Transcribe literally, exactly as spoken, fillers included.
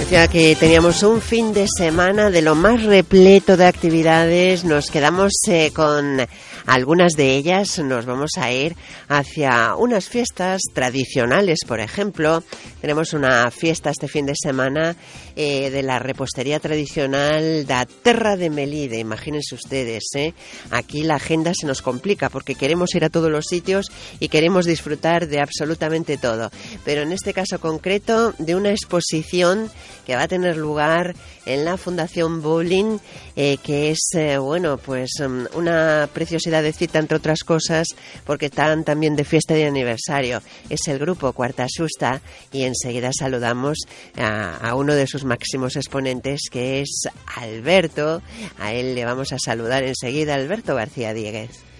Decía que teníamos un fin de semana de lo más repleto de actividades. Nos quedamos eh, con algunas de ellas. Nos vamos a ir hacia unas fiestas tradicionales, por ejemplo. Tenemos una fiesta este fin de semana eh, de la repostería tradicional da Terra de Melide. Imagínense ustedes, ¿eh? Aquí la agenda se nos complica porque queremos ir a todos los sitios y queremos disfrutar de absolutamente todo. Pero en este caso concreto, de una exposición que va a tener lugar en la Fundación Bowling, eh, que es, eh, bueno, pues um, una preciosidad de cita, entre otras cosas, porque están también de fiesta de aniversario. Es el grupo Cuarta Susta y enseguida saludamos a, a uno de sus máximos exponentes, que es Alberto. A él le vamos a saludar enseguida. Alberto García Dieguez.